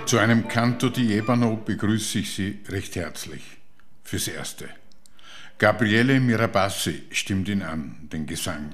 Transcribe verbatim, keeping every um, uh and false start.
Zu einem Canto di Ébano begrüße ich Sie recht herzlich. Fürs Erste. Gabriele Mirabassi stimmt ihn an, den Gesang.